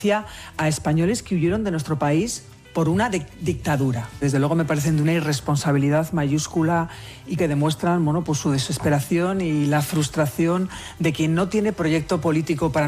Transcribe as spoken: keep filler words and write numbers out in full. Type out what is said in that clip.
a españoles que huyeron de nuestro país por una dictadura. Desde luego me parecen de una irresponsabilidad mayúscula y que demuestran, bueno, pues su desesperación y la frustración de quien no tiene proyecto político para